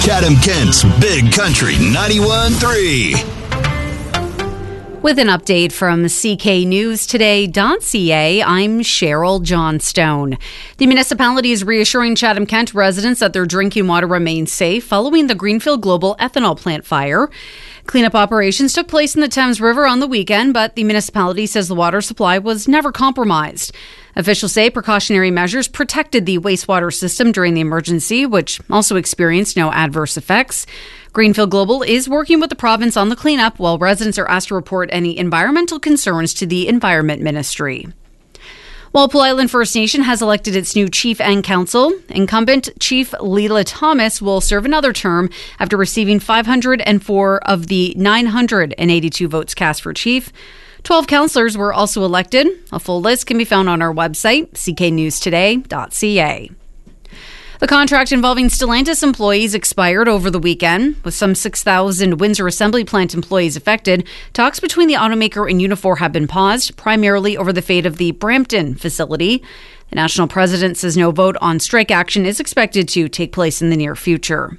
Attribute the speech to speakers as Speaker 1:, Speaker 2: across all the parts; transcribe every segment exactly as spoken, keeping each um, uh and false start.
Speaker 1: Chatham-Kent's Big Country ninety-one point three.
Speaker 2: With an update from C K News Today dot C A, I'm Cheryl Johnstone. The municipality is reassuring Chatham-Kent residents that their drinking water remains safe following the Greenfield Global ethanol plant fire. Cleanup operations took place in the Thames River on the weekend, but the municipality says the water supply was never compromised. Officials say precautionary measures protected the wastewater system during the emergency, which also experienced no adverse effects. Greenfield Global is working with the province on the cleanup, while residents are asked to report any environmental concerns to the Environment Ministry. Walpole Island First Nation has elected its new chief and council. Incumbent Chief Leela Thomas will serve another term after receiving five hundred four of the nine hundred eighty-two votes cast for chief. twelve councillors were also elected. A full list can be found on our website, c k news today dot c a. The contract involving Stellantis employees expired over the weekend. With some six thousand Windsor Assembly Plant employees affected, talks between the automaker and Unifor have been paused, primarily over the fate of the Brampton facility. The national president says no vote on strike action is expected to take place in the near future.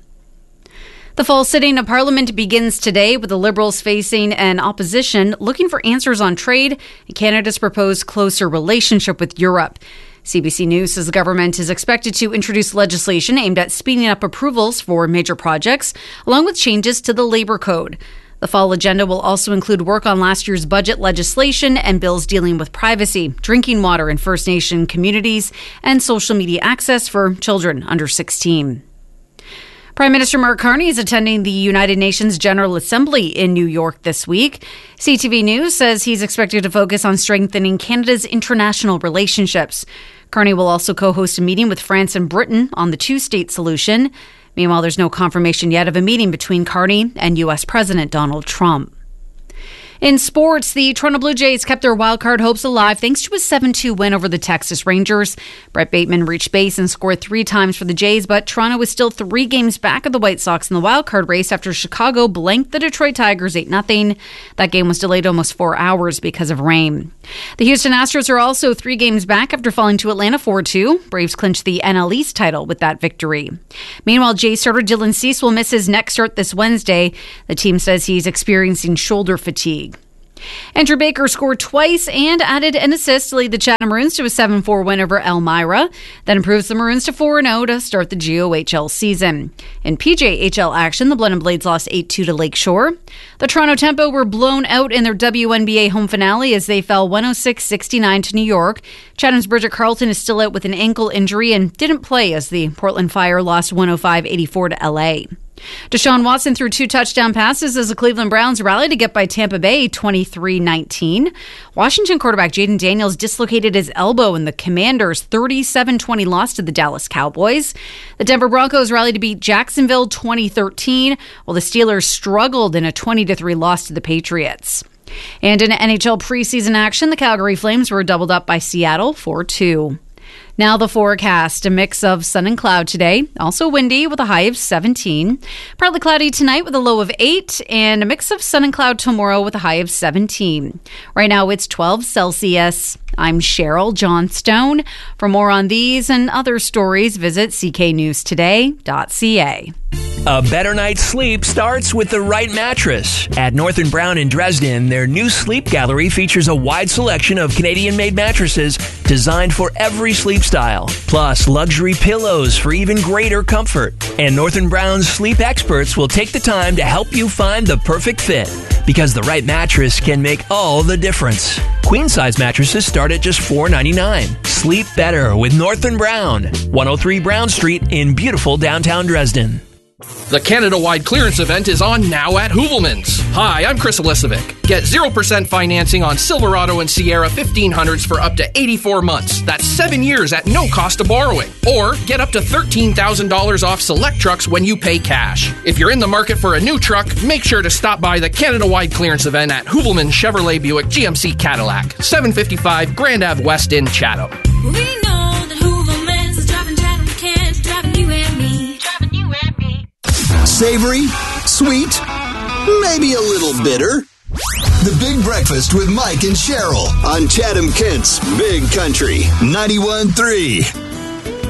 Speaker 2: The fall sitting of Parliament begins today, with the Liberals facing an opposition looking for answers on trade and Canada's proposed closer relationship with Europe. C B C News says the government is expected to introduce legislation aimed at speeding up approvals for major projects, along with changes to the Labour Code. The fall agenda will also include work on last year's budget legislation and bills dealing with privacy, drinking water in First Nation communities, and social media access for children under sixteen. Prime Minister Mark Carney is attending the United Nations General Assembly in New York this week. C T V News says he's expected to focus on strengthening Canada's international relationships. Carney will also co-host a meeting with France and Britain on the two-state solution. Meanwhile, there's no confirmation yet of a meeting between Carney and U S President Donald Trump. In sports, the Toronto Blue Jays kept their wildcard hopes alive thanks to a seven two win over the Texas Rangers. Brett Bateman reached base and scored three times for the Jays, but Toronto was still three games back of the White Sox in the wildcard race after Chicago blanked the Detroit Tigers eight nothing. That game was delayed almost four hours because of rain. The Houston Astros are also three games back after falling to Atlanta four two. Braves clinched the N L East title with that victory. Meanwhile, Jays starter Dylan Cease will miss his next start this Wednesday. The team says he's experiencing shoulder fatigue. Andrew Baker scored twice and added an assist to lead the Chatham Maroons to a seven four win over Elmira. That improves the Maroons to four and oh to start the G O H L season. In P J H L action, the Blood and Blades lost eight two to Lakeshore. The Toronto Tempo were blown out in their W N B A home finale as they fell one oh six sixty-nine to New York. Chatham's Bridget Carlton is still out with an ankle injury and didn't play as the Portland Fire lost one oh five eighty-four to L A. Deshaun Watson threw two touchdown passes as the Cleveland Browns rallied to get by Tampa Bay twenty-three nineteen. Washington quarterback Jaden Daniels dislocated his elbow in the Commanders' thirty-seven twenty loss to the Dallas Cowboys. The Denver Broncos rallied to beat Jacksonville twenty thirteen, while the Steelers struggled in a twenty to three loss to the Patriots. And in N H L preseason action, the Calgary Flames were doubled up by Seattle four two. Now the forecast, a mix of sun and cloud today, also windy with a high of seventeen. Partly cloudy tonight with a low of eight, and a mix of sun and cloud tomorrow with a high of seventeen. Right now it's twelve Celsius. I'm Cheryl Johnstone. For more on these and other stories, visit c k news today dot c a.
Speaker 3: A better night's sleep starts with the right mattress. At North and Brown in Dresden, their new sleep gallery features a wide selection of Canadian-made mattresses designed for every sleep style, plus luxury pillows for even greater comfort. And North and Brown's sleep experts will take the time to help you find the perfect fit, because the right mattress can make all the difference. Queen-size mattresses start at just four dollars and ninety-nine cents. Sleep better with North and Brown, one oh three Brown Street in beautiful downtown Dresden.
Speaker 4: The Canada-wide clearance event is on now at Hoovelmans. Hi, I'm Chris Elisovic. Get zero percent financing on Silverado and Sierra fifteen hundreds for up to eighty-four months. That's seven years at no cost of borrowing. Or get up to thirteen thousand dollars off select trucks when you pay cash. If you're in the market for a new truck, make sure to stop by the Canada-wide clearance event at Hoovelmans Chevrolet Buick G M C Cadillac, seven fifty-five Grand Ave West in Chatham.
Speaker 5: We know that Hoovelmans is driving Chatham-Kent, driving you and me, driving you and me.
Speaker 1: Savory, sweet, maybe a little bitter. The Big Breakfast with Mike and Cheryl on Chatham-Kent's Big Country ninety-one point three.